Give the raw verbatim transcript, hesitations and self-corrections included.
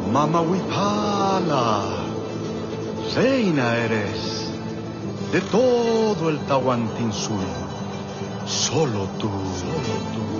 Mamahuipala, reina eres de todo el Tahuantinsuyo. Solo tú, solo tú.